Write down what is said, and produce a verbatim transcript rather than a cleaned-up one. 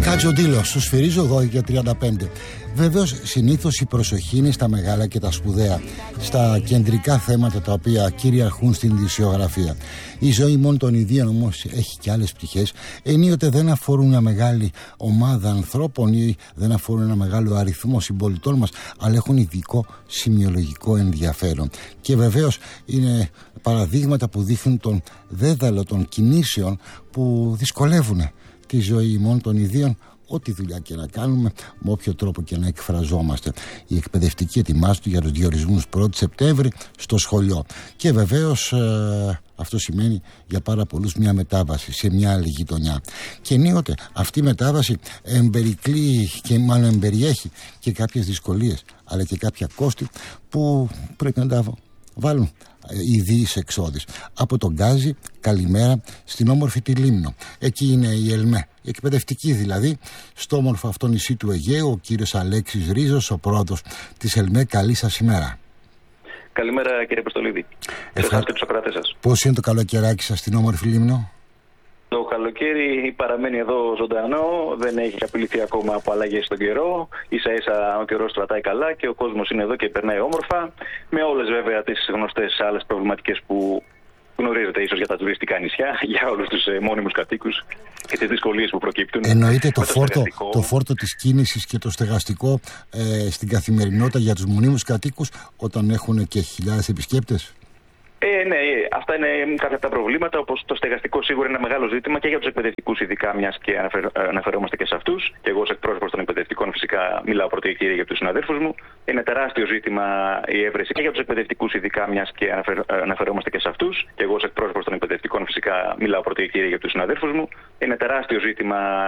Κατζοντήλο, σου σφυρίζω εδώ για τριάντα πέντε. Βεβαίως, συνήθως η προσοχή είναι στα μεγάλα και τα σπουδαία, στα κεντρικά θέματα τα οποία κυριαρχούν στην ειδησιογραφία. Η ζωή μόνο των ιδίων όμως έχει και άλλες πτυχές. Ενίοτε δεν αφορούν μια μεγάλη ομάδα ανθρώπων ή δεν αφορούν ένα μεγάλο αριθμό συμπολιτών μας, αλλά έχουν ειδικό σημειολογικό ενδιαφέρον. Και βεβαίως είναι παραδείγματα που δείχνουν τον δέδαλο των κινήσεων που δυσκολεύουν τη ζωή ημών των ιδίων, ό,τι δουλειά και να κάνουμε, με όποιο τρόπο και να εκφραζόμαστε. Οι εκπαιδευτικοί ετοιμάζονται για τους διορισμούς πρώτη Σεπτέμβρη στο σχολείο. Και βεβαίως ε, αυτό σημαίνει για πάρα πολλούς μια μετάβαση σε μια άλλη γειτονιά. Και ενίοτε αυτή η μετάβαση εμπερικλεί και μάλλον εμπεριέχει και κάποιες δυσκολίες, αλλά και κάποια κόστη που πρέπει να τα βάλουν ιδίης εξόδης. Από τον Γκάζι, καλημέρα στην όμορφη τη Λίμνο. Εκεί είναι η ΕΛΜΕ, η εκπαιδευτική δηλαδή, στο όμορφο αυτό νησί του Αιγαίου, ο κύριος Αλέξης Ρίζος, ο πρόεδρος της ΕΛΜΕ. Καλή σας ημέρα. Καλημέρα κύριε Αποστολίδη. Ευχα... και τους ακροατές σας. Πώς είναι το καλοκαιράκι σας στην όμορφη Λίμνο? Το καλοκαίρι παραμένει εδώ ζωντανό, δεν έχει απειληθεί ακόμα από αλλαγές στον καιρό. Ίσα ίσα ο καιρός κρατάει καλά και ο κόσμος είναι εδώ και περνάει όμορφα. Με όλες βέβαια τις γνωστές άλλες προβληματικές που γνωρίζετε ίσως για τα τουριστικά νησιά, για όλους τους ε, μόνιμους κατοίκους και τις δυσκολίες που προκύπτουν. Εννοείται το, το, φόρτο, το φόρτο της κίνησης και το στεγαστικό ε, στην καθημερινότητα για τους μονίμους κατοίκους όταν έχουν και χιλιάδες επισκέπτες. Ε, ναι, αυτά είναι κάποια από τα προβλήματα, όπως το στεγαστικό σίγουρα είναι ένα μεγάλο ζήτημα και για τους εκπαιδευτικούς, ειδικά μιας και αναφερ, αναφερόμαστε και σε αυτούς. Και εγώ, ως εκπρόσωπος των εκπαιδευτικών, φυσικά μιλάω πρώτα και για τους συναδέλφους μου. Είναι τεράστιο ζήτημα η έβρεση και για τους εκπαιδευτικούς, ειδικά μιας και αναφερ, αναφερόμαστε και σε αυτούς. Και εγώ, ως εκπρόσωπος των εκπαιδευτικών, φυσικά μιλάω πρώτα και για τους συναδέλφους μου. Είναι τεράστιο ζήτημα